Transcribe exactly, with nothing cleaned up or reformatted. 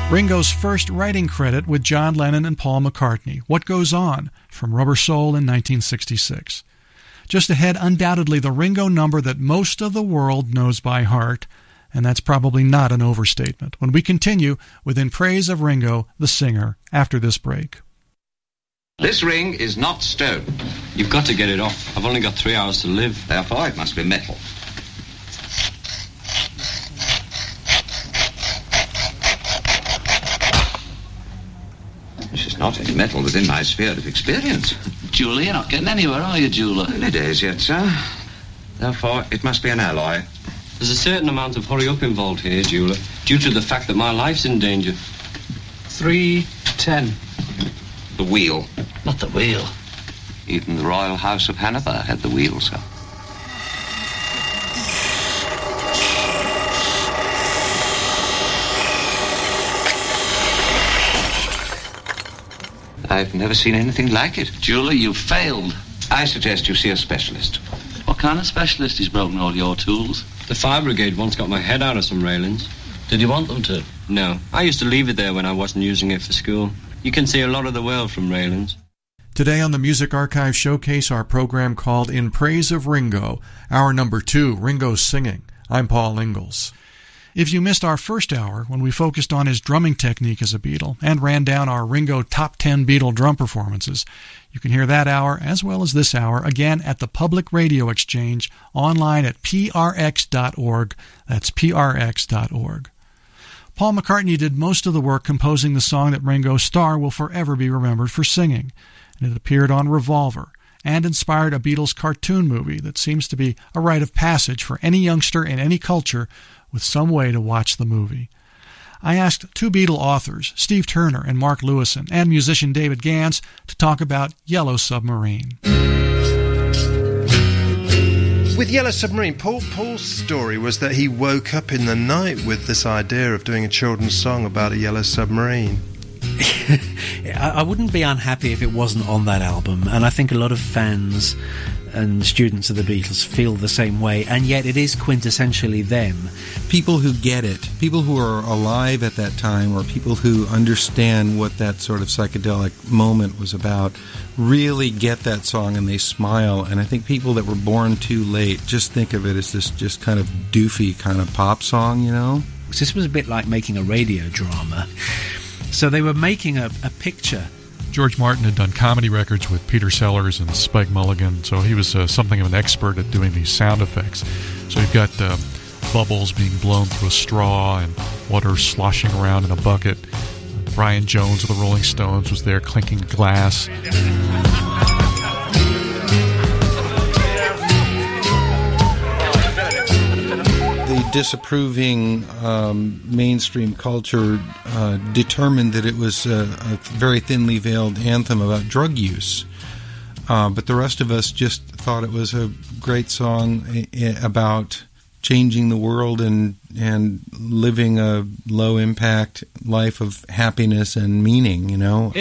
Ringo's first writing credit with John Lennon and Paul McCartney, What Goes On, from Rubber Soul in nineteen sixty-six. Just ahead, undoubtedly the Ringo number that most of the world knows by heart, and that's probably not an overstatement, when we continue with In Praise of Ringo, the singer, after this break. This ring is not stone. You've got to get it off. I've only got three hours to live. Therefore, it must be metal. This is not any metal within my sphere of experience. Jeweller, you're not getting anywhere, are you, jeweller? Early days yet, sir. Therefore, it must be an alloy. There's a certain amount of hurry-up involved here, jeweller, due to the fact that my life's in danger. Three ten. The wheel. Not the wheel. Even the Royal House of Hanover had the wheel, sir. I've never seen anything like it. Jeweller, you've failed. I suggest you see a specialist. What kind of specialist has broken all your tools? The fire brigade once got my head out of some railings. Did you want them to? No, I used to leave it there when I wasn't using it for school. You can see a lot of the world from railings. Today on the Music Archive Showcase, our program called In Praise of Ringo, hour number two, Ringo's Singing. I'm Paul Ingalls. If you missed our first hour, when we focused on his drumming technique as a Beatle and ran down our Ringo top ten Beatle drum performances, you can hear that hour as well as this hour again at the Public Radio Exchange online at P R X dot org. That's P R X dot org. Paul McCartney did most of the work composing the song that Ringo's Starr will forever be remembered for singing, and it appeared on Revolver and inspired a Beatles cartoon movie that seems to be a rite of passage for any youngster in any culture with some way to watch the movie. I asked two Beatle authors, Steve Turner and Mark Lewison, and musician David Gans, to talk about Yellow Submarine. With Yellow Submarine, Paul Paul's story was that he woke up in the night with this idea of doing a children's song about a yellow submarine. I wouldn't be unhappy if it wasn't on that album, and I think a lot of fans and students of the Beatles feel the same way, and yet it is quintessentially them. People who get it, people who are alive at that time, or people who understand what that sort of psychedelic moment was about, really get that song and they smile. And I think people that were born too late just think of it as this just kind of doofy kind of pop song, you know? This was a bit like making a radio drama. So they were making a, a picture. George Martin had done comedy records with Peter Sellers and Spike Mulligan, so he was uh, something of an expert at doing these sound effects. So you've got uh, bubbles being blown through a straw and water sloshing around in a bucket. Brian Jones of the Rolling Stones was there clinking glass. The disapproving um, mainstream culture uh, determined that it was a, a very thinly veiled anthem about drug use. Uh, but the rest of us just thought it was a great song I- I about changing the world and and living a low impact life of happiness and meaning, you know.